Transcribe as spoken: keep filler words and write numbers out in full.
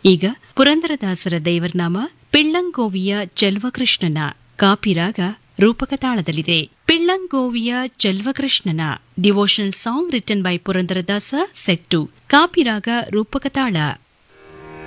ಈಗ ಪುರಂದರದಾಸರ ದೇವರನಾಮ ಪಿಳ್ಳಂಗೋವಿಯ ಚೆಲ್ವಕೃಷ್ಣನ ಕಾಪಿರಾಗ ರೂಪಕ ತಾಳದಲ್ಲಿದೆ. ಪಿಳ್ಳಂಗೋವಿಯ ಚೆಲ್ವಕೃಷ್ಣನ devotional song written by Purandaradasa set to Kapi raga ರೂಪಕ ತಾಳ.